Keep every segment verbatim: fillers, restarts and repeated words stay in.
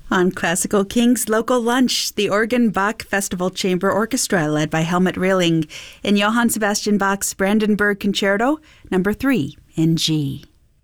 On Classical King's Local Lunch, the Oregon Bach Festival Chamber Orchestra, led by Helmut Rilling, in Johann Sebastian Bach's Brandenburg Concerto, number three, in G.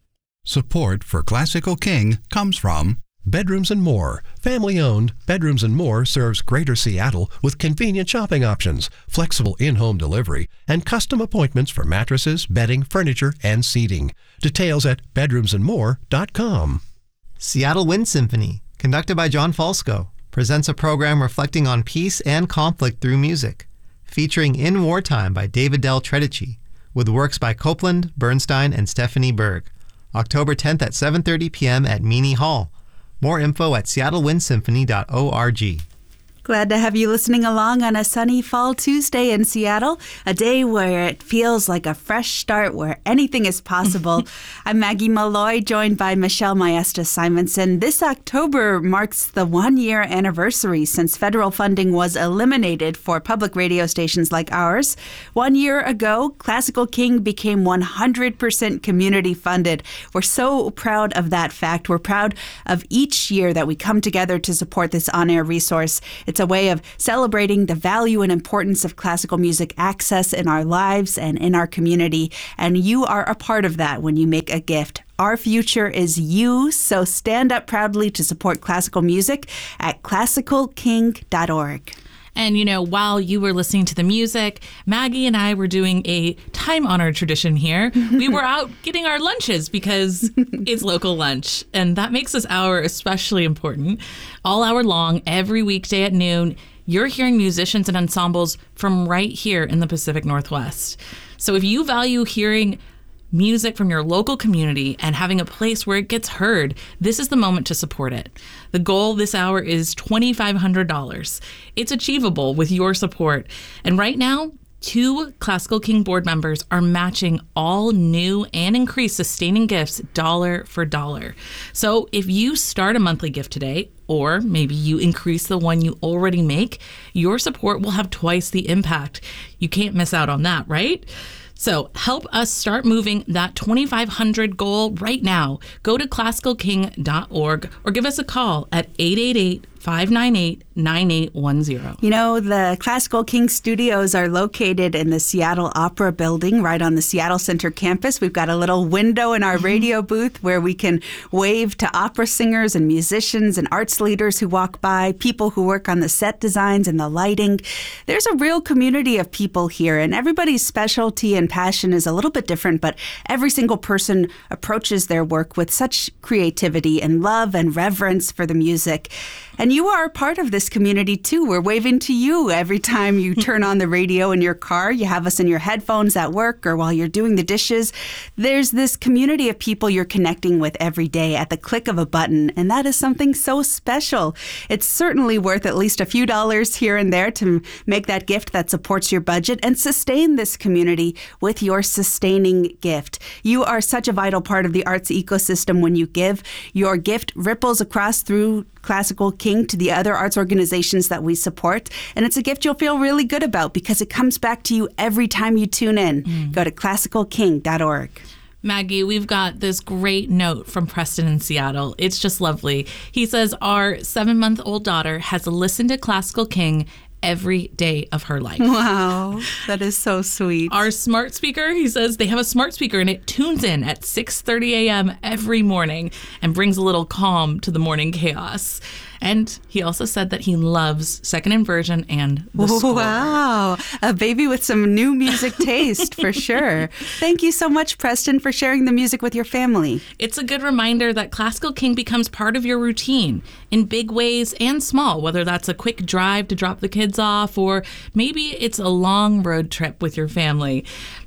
Support for Classical King comes from Bedrooms and More. Family-owned, Bedrooms and More serves Greater Seattle with convenient shopping options, flexible in-home delivery, and custom appointments for mattresses, bedding, furniture, and seating. Details at bedrooms and more dot com. Seattle Wind Symphony, conducted by John Falsco, presents a program reflecting on peace and conflict through music, featuring In Wartime by David Del Tredici, with works by Copland, Bernstein, and Stephanie Berg. October tenth at seven thirty p.m. at Meany Hall. More info at seattle wind symphony dot org. Glad to have you listening along on a sunny fall Tuesday in Seattle, a day where it feels like a fresh start, where anything is possible. I'm Maggie Malloy, joined by Michelle Maestra Simonson. This October marks the one-year anniversary since federal funding was eliminated for public radio stations like ours. One year ago, Classical King became one hundred percent community funded. We're so proud of that fact. We're proud of each year that we come together to support this on-air resource. It's It's a way of celebrating the value and importance of classical music access in our lives and in our community. And you are a part of that when you make a gift. Our future is you, so stand up proudly to support classical music at classical king dot org. And, you know, while you were listening to the music, Maggie and I were doing a time-honored tradition here. We were out getting our lunches because it's local lunch. And that makes this hour especially important. All hour long, every weekday at noon, you're hearing musicians and ensembles from right here in the Pacific Northwest. So if you value hearing music from your local community and having a place where it gets heard, this is the moment to support it. The goal this hour is two thousand five hundred dollars. It's achievable with your support. And right now, two Classical King board members are matching all new and increased sustaining gifts dollar for dollar. So if you start a monthly gift today, or maybe you increase the one you already make, your support will have twice the impact. You can't miss out on that, right? So help us start moving that two thousand five hundred goal right now. Go to classical king dot org or give us a call at eight eight eight, five nine eight, nine eight one zero. You know, the Classical King studios are located in the Seattle Opera Building, right on the Seattle Center campus. We've got a little window in our radio booth where we can wave to opera singers and musicians and arts leaders who walk by, people who work on the set designs and the lighting. There's a real community of people here, and everybody's specialty and passion is a little bit different, but every single person approaches their work with such creativity and love and reverence for the music. And you are a part of this community, too. We're waving to you every time you turn on the radio in your car. You have us in your headphones at work or while you're doing the dishes. There's this community of people you're connecting with every day at the click of a button, and that is something so special. It's certainly worth at least a few dollars here and there to make that gift that supports your budget and sustain this community with your sustaining gift. You are such a vital part of the arts ecosystem when you give. Your gift ripples across through Classical King to the other arts organizations that we support. And it's a gift you'll feel really good about because it comes back to you every time you tune in. Mm. Go to classical king dot org. Maggie, we've got this great note from Preston in Seattle. It's just lovely. He says, our seven-month-old daughter has listened to Classical King every day of her life. Wow, that is so sweet. Our smart speaker, he says they have a smart speaker and it tunes in at six thirty a.m. every morning and brings a little calm to the morning chaos. And he also said that he loves Second Inversion and the score. Wow, a baby with some new music taste for sure. Thank you so much, Preston, for sharing the music with your family. It's a good reminder that Classical King becomes part of your routine in big ways and small, whether that's a quick drive to drop the kids off or maybe it's a long road trip with your family.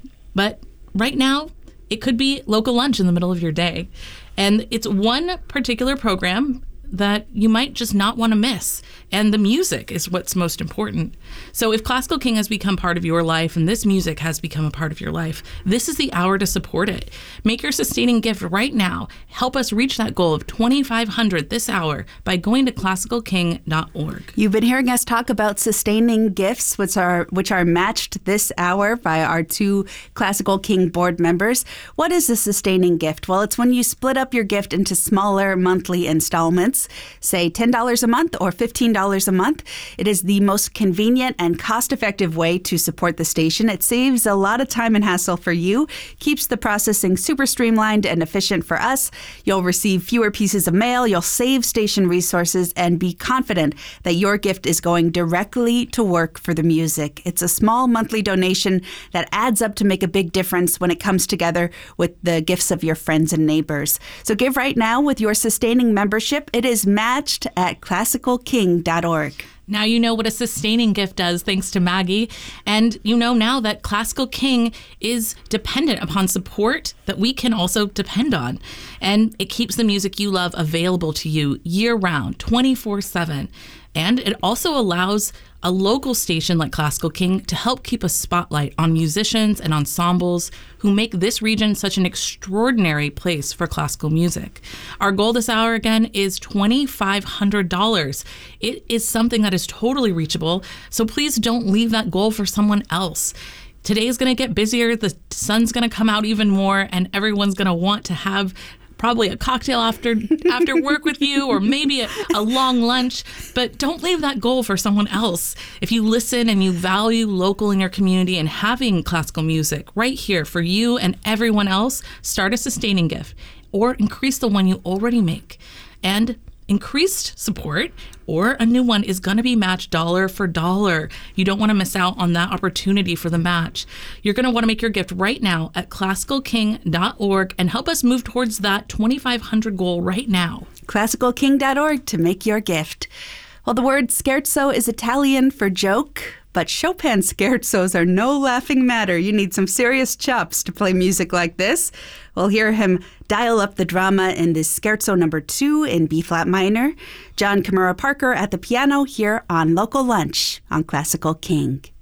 But right now, it could be local lunch in the middle of your day. And it's one particular program that you might just not want to miss. And the music is what's most important. So if Classical King has become part of your life and this music has become a part of your life, this is the hour to support it. Make your sustaining gift right now. Help us reach that goal of twenty-five hundred dollars this hour by going to classical king dot org. You've been hearing us talk about sustaining gifts, which are which are matched this hour by our two Classical King board members. What is a sustaining gift? Well, it's when you split up your gift into smaller monthly installments, say ten dollars a month or fifteen dollars a month. It is the most convenient and cost-effective way to support the station. It saves a lot of time and hassle for you, keeps the processing super streamlined and efficient for us. You'll receive fewer pieces of mail, you'll save station resources, and be confident that your gift is going directly to work for the music. It's a small monthly donation that adds up to make a big difference when it comes together with the gifts of your friends and neighbors. So give right now with your sustaining membership. It is matched at classical king dot org. Now you know what a sustaining gift does, thanks to Maggie. And you know now that Classical King is dependent upon support that we can also depend on. And it keeps the music you love available to you year-round, twenty-four seven. And it also allows a local station like Classical King to help keep a spotlight on musicians and ensembles who make this region such an extraordinary place for classical music. Our goal this hour, again, is twenty-five hundred dollars. It is something that is totally reachable, so please don't leave that goal for someone else. Today is going to get busier, the sun's going to come out even more, and everyone's going to want to have probably a cocktail after after work with you, or maybe a, a long lunch, but don't leave that goal for someone else. If you listen and you value local in your community and having classical music right here for you and everyone else, start a sustaining gift or increase the one you already make. And increased support or a new one is going to be matched dollar for dollar. You don't want to miss out on that opportunity for the match. You're going to want to make your gift right now at classical king dot org and help us move towards that twenty-five hundred goal right now. classical king dot org to make your gift. Well, the word scherzo is Italian for joke, but Chopin scherzos are no laughing matter. You need some serious chops to play music like this. We'll hear him dial up the drama in this scherzo number two in B-flat minor. John Kimura Parker at the piano here on Local Lunch on Classical King.